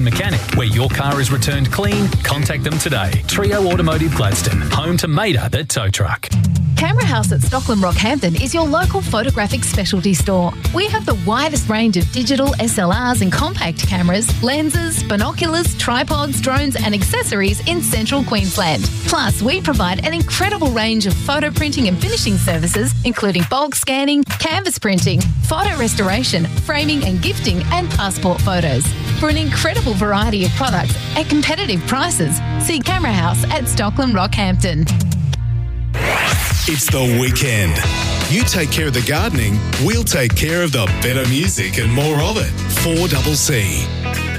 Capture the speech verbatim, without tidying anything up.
Mechanic. Where your car is returned clean, contact them today. Trio Automotive Gladstone, home to Mater the tow truck. Camera House at Stockland Rockhampton is your local photographic specialty store. We have the widest range of digital S L Rs and compact cameras, lenses, binoculars, tripods, drones and accessories in central Queensland. Plus, we provide an incredible range of photo printing and finishing services, including bulk scanning, canvas printing, photo restoration, framing and gifting, and passport photos. For an incredible variety of products at competitive prices, see Camera House at Stockland Rockhampton. It's the weekend. You take care of the gardening, we'll take care of the better music and more of it. four C C.